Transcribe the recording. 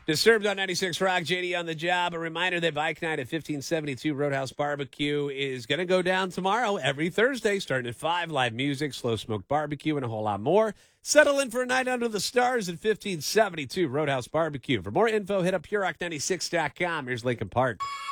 Disturbed on 96 Rock, JD on the job. A reminder that Bike Night at 1572 Roadhouse Barbecue is going to go down tomorrow, every Thursday, starting at 5. Live music, slow smoked barbecue, and a whole lot more. Settle in for a night under the stars at 1572 Roadhouse Barbecue. For more info, hit up PureRock96.com. Here's Lincoln Park.